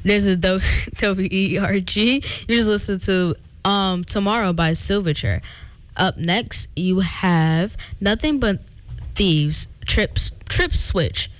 This is WERG. You just listen to Tomorrow by Silverchair. Up next, you have Nothing But Thieves, Trip Switch.